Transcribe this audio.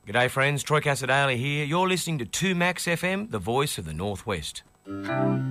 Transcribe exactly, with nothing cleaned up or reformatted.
G'day friends, Troy Casadale here. You're listening to two Max F M, the voice of the Northwest.